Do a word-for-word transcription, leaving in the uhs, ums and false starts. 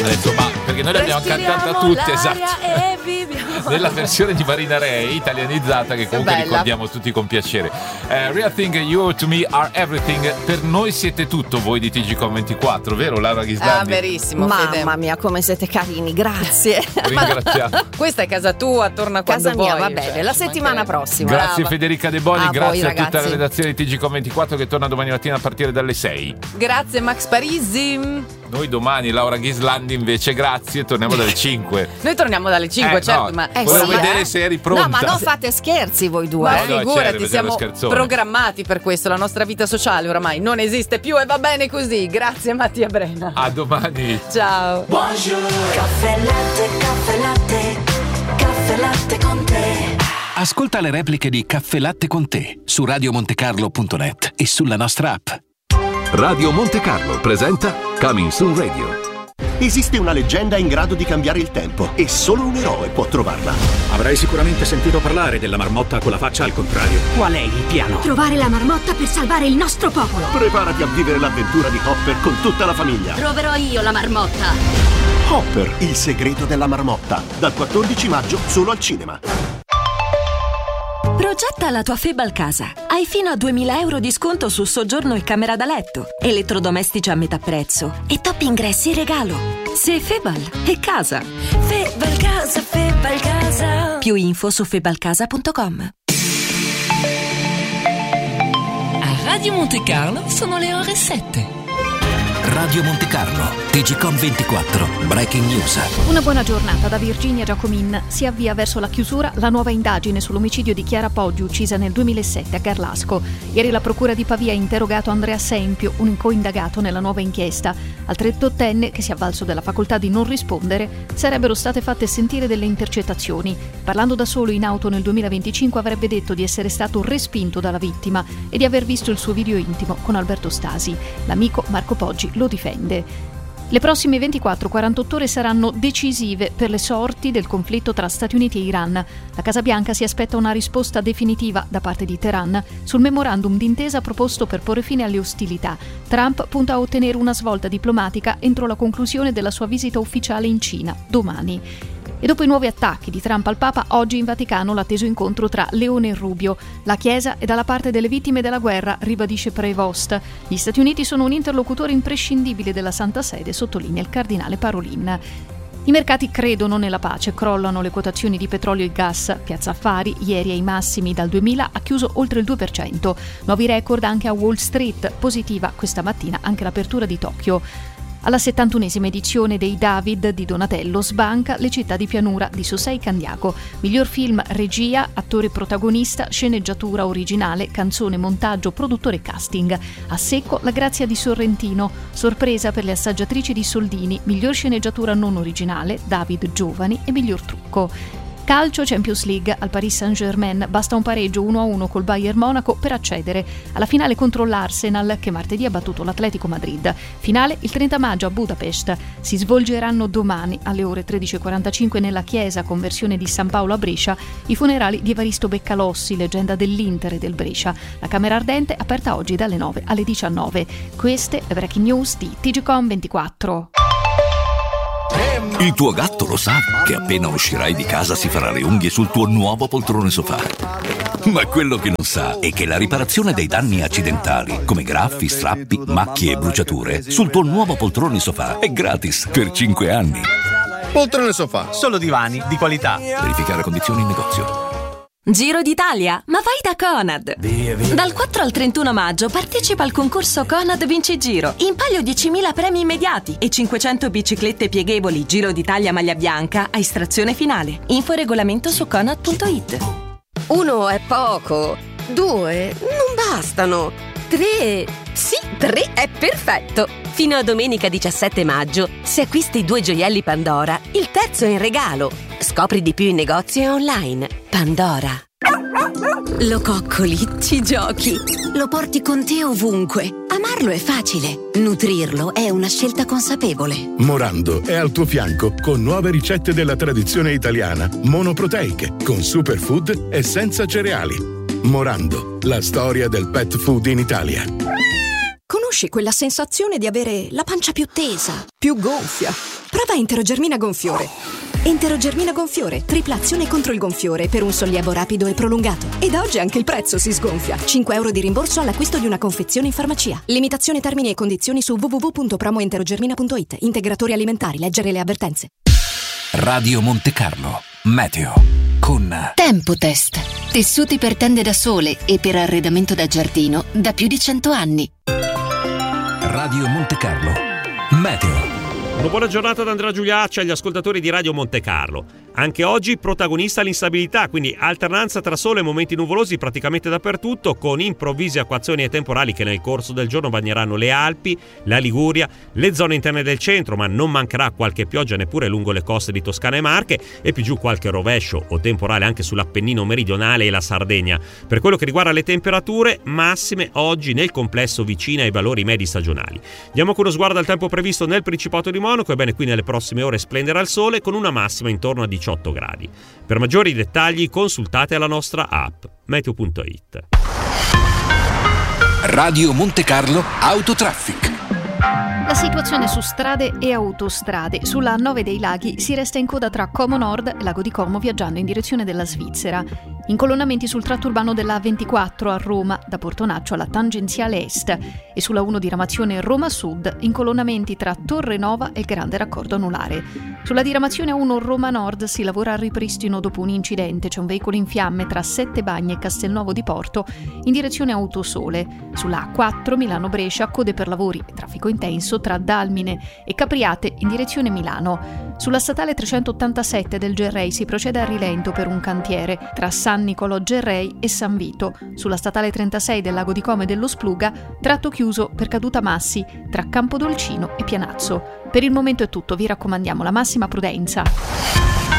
Adesso ma perché noi l'abbiamo cantata tutte, esatto, nella versione di Marina Rei italianizzata, che comunque bella. ricordiamo tutti con piacere. uh, Real Thing, You to Me Are Everything. Per noi siete tutto voi di T G Com ventiquattro, vero Laura Ghislandi? Ah, verissimo. Mamma Fede. mia, come siete carini, grazie. Ringraziamo. Questa è casa tua, torna quando Casa mia, vuoi. va bene, cioè, la ci settimana mancherebbe. prossima. Grazie Brava. Federica De Boni, A grazie voi, a tutta ragazzi. la redazione di T G Com ventiquattro che torna domani mattina a partire dalle sei. Grazie Max Parisi. Noi domani, Laura Ghislandi invece, grazie, torniamo dalle cinque. Noi torniamo dalle cinque, Eh, certo, no, ma Eh, volevo sì, vedere eh. se eri pronta. No, ma non fate scherzi voi due. Ma Eh, no, figurati, c'era, siamo lo scherzone. programmati per questo. La nostra vita sociale oramai non esiste più e va bene così. Grazie Mattia Brena. A domani. Ciao. Caffè latte, caffè latte, caffè latte con te. Ascolta le repliche di Caffè Latte con te su radio montecarlo punto net e sulla nostra app. Radio Monte Carlo presenta Coming Soon Radio. Esiste una leggenda in grado di cambiare il tempo e solo un eroe può trovarla. Avrai sicuramente sentito parlare della marmotta con la faccia al contrario. Qual è il piano? Trovare la marmotta per salvare il nostro popolo. Preparati a vivere l'avventura di Hopper con tutta la famiglia. Troverò io la marmotta. Hopper, il segreto della marmotta, dal quattordici maggio solo al cinema. Progetta la tua Febal casa. Hai fino a duemila euro di sconto su soggiorno e camera da letto, elettrodomestici a metà prezzo e top ingressi in regalo. Se Febal è casa. Febal casa, Febal casa. Più info su febalcasa punto com. A Radio Monte Carlo sono le ore sette. Radio Monte Carlo, T G Com ventiquattro, Breaking News. Una buona giornata da Virginia Giacomin. Si avvia verso la chiusura la nuova indagine sull'omicidio di Chiara Poggi, uccisa nel duemilasette a Garlasco. Ieri la procura di Pavia ha interrogato Andrea Sempio, un coindagato nella nuova inchiesta. Al trentottenne, che si è avvalso della facoltà di non rispondere, sarebbero state fatte sentire delle intercettazioni. Parlando da solo in auto nel duemilaventicinque avrebbe detto di essere stato respinto dalla vittima e di aver visto il suo video intimo con Alberto Stasi. L'amico Marco Poggi lo difende. Le prossime ventiquattro quarantotto ore saranno decisive per le sorti del conflitto tra Stati Uniti e Iran. La Casa Bianca si aspetta una risposta definitiva da parte di Teheran sul memorandum d'intesa proposto per porre fine alle ostilità. Trump punta a ottenere una svolta diplomatica entro la conclusione della sua visita ufficiale in Cina, domani. E dopo i nuovi attacchi di Trump al Papa, oggi in Vaticano l'atteso incontro tra Leone e Rubio. La Chiesa è dalla parte delle vittime della guerra, ribadisce Prevost. Gli Stati Uniti sono un interlocutore imprescindibile della Santa Sede, sottolinea il cardinale Parolin. I mercati credono nella pace, crollano le quotazioni di petrolio e gas. Piazza Affari, ieri ai massimi dal duemila, ha chiuso oltre il due per cento. Nuovi record anche a Wall Street, positiva questa mattina anche l'apertura di Tokyo. Alla settantunesima edizione dei David di Donatello sbanca Le città di pianura di Sosei Candiaco. Miglior film, regia, attore protagonista, sceneggiatura originale, canzone, montaggio, produttore e casting. A secco la grazia di Sorrentino. Sorpresa per le assaggiatrici di Soldini. Miglior sceneggiatura non originale, David Giovani e miglior trucco. Calcio, Champions League, al Paris Saint-Germain basta un pareggio uno a uno col Bayern Monaco per accedere alla finale contro l'Arsenal, che martedì ha battuto l'Atletico Madrid. Finale il trenta maggio a Budapest. Si svolgeranno domani alle ore tredici e quarantacinque nella chiesa conversione di San Paolo a Brescia i funerali di Evaristo Beccalossi, leggenda dell'Inter e del Brescia. La Camera Ardente aperta oggi dalle nove alle diciannove. Queste le breaking news di T G Com ventiquattro. Il tuo gatto lo sa che appena uscirai di casa si farà le unghie sul tuo nuovo poltrone sofà. Ma quello che non sa è che la riparazione dei danni accidentali, come graffi, strappi, macchie e bruciature, sul tuo nuovo poltrone sofà è gratis per cinque anni. Poltrone sofà, solo divani di qualità. Verificare condizioni in negozio. Giro d'Italia, ma vai da Conad! Via, via. Dal quattro al trentuno maggio partecipa al concorso Conad Vinci Giro. In palio diecimila premi immediati e cinquecento biciclette pieghevoli Giro d'Italia maglia bianca a estrazione finale. Info e regolamento su conad punto it. Uno è poco, due non bastano, tre, sì, tre è perfetto. Fino a domenica diciassette maggio, se acquisti due gioielli Pandora, il terzo è in regalo. Scopri di più in negozio e online. Pandora. Lo coccoli, ci giochi, lo porti con te ovunque. Amarlo è facile, nutrirlo è una scelta consapevole. Morando è al tuo fianco con nuove ricette della tradizione italiana, monoproteiche, con superfood e senza cereali. Morando, la storia del pet food in Italia. Conosci quella sensazione di avere la pancia più tesa, più gonfia? Prova Enterogermina Gonfiore. Enterogermina Gonfiore, tripla azione contro il gonfiore per un sollievo rapido e prolungato. Ed oggi anche il prezzo si sgonfia. cinque euro di rimborso all'acquisto di una confezione in farmacia. Limitazione, termini e condizioni su w w w punto promoenterogermina punto it. Integratori alimentari, leggere le avvertenze. Radio Monte Carlo, meteo, con Tempotest. Tessuti per tende da sole e per arredamento da giardino da più di cento anni. Radio Monte Carlo, meteo. Una buona giornata da Andrea Giuliaccia agli ascoltatori di Radio Monte Carlo. Anche oggi protagonista l'instabilità, quindi alternanza tra sole e momenti nuvolosi praticamente dappertutto, con improvvise acquazzoni e temporali che nel corso del giorno bagneranno le Alpi, la Liguria, le zone interne del centro, ma non mancherà qualche pioggia neppure lungo le coste di Toscana e Marche, e più giù qualche rovescio o temporale anche sull'Appennino meridionale e la Sardegna. Per quello che riguarda le temperature, massime oggi nel complesso vicine ai valori medi stagionali. Diamo con uno sguardo al tempo previsto nel Principato di Monaco. Ebbene, qui nelle prossime ore splenderà il sole con una massima intorno a diciotto gradi. Per maggiori dettagli consultate la nostra app meteo punto it. Radio Monte Carlo Autotraffic. La situazione su strade e autostrade. Sulla A nove dei Laghi si resta in coda tra Como Nord e Lago di Como viaggiando in direzione della Svizzera. Incolonnamenti sul tratto urbano della A ventiquattro a Roma, da Portonaccio alla tangenziale est, e sulla uno diramazione Roma Sud, incolonnamenti tra Torre Nova e il Grande Raccordo Anulare. Sulla diramazione A uno Roma Nord si lavora al ripristino dopo un incidente. C'è un veicolo in fiamme tra Sette Bagni e Castelnuovo di Porto in direzione Autosole. Sulla A quattro Milano Brescia, code per lavori e traffico intenso tra Dalmine e Capriate in direzione Milano. Sulla statale trecentottantasette del Gerrei si procede a rilento per un cantiere tra San Nicolò Gerrei e San Vito. Sulla statale trentasei del Lago di Como e dello Spluga, tratto chiuso per caduta massi tra Campodolcino e Pianazzo. Per il momento è tutto, vi raccomandiamo la massima prudenza.